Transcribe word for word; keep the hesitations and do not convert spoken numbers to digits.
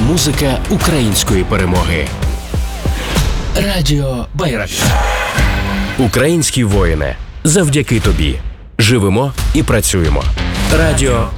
музика української перемоги. Радіо Байрактар. Українські воїни, завдяки тобі живемо і працюємо. Радіо